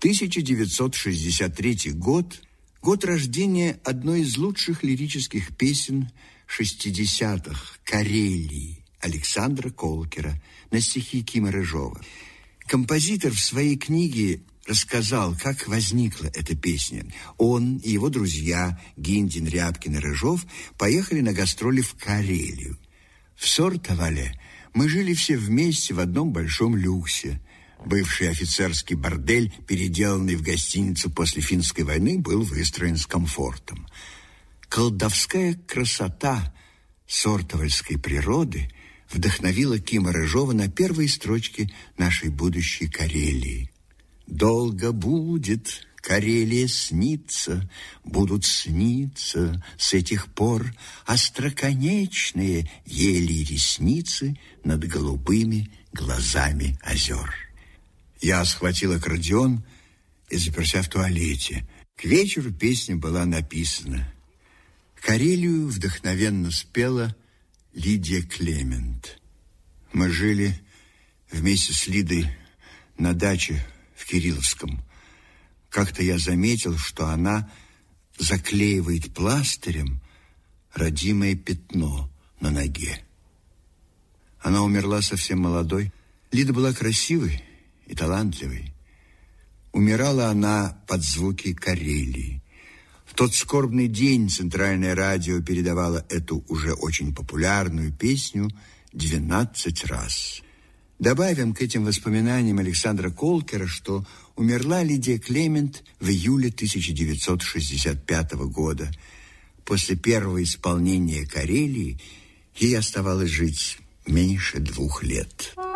1963 год – год рождения одной из лучших лирических песен 60-х «Карелии» Александра Колкера на стихи Кима Рыжова. Композитор в своей книге рассказал, как возникла эта песня. Он и его друзья Гиндин, Рябкин и Рыжов поехали на гастроли в Карелию. В Сортавале мы жили все вместе в одном большом люксе. Бывший офицерский бордель, переделанный в гостиницу после финской войны, был выстроен с комфортом. Колдовская красота сортавальской природы вдохновила Кима Рыжова на первые строчки нашей будущей Карелии. «Долго будет Карелия сниться, будут сниться с этих пор остроконечные ели и ресницы над голубыми глазами озер». Я схватил аккордеон и заперся в туалете. К вечеру песня была написана. Карелию вдохновенно спела Лидия Клемент. Мы жили вместе с Лидой на даче в Кирилловском. Как-то я заметил, что она заклеивает пластырем родимое пятно на ноге. Она умерла совсем молодой. Лида была красивой и талантливой. Умирала она под звуки Карелии. В тот скорбный день Центральное радио передавало эту уже очень популярную песню 12 раз. Добавим к этим воспоминаниям Александра Колкера, что умерла Лидия Клемент в июле 1965 года. После первого исполнения Карелии ей оставалось жить меньше 2 лет.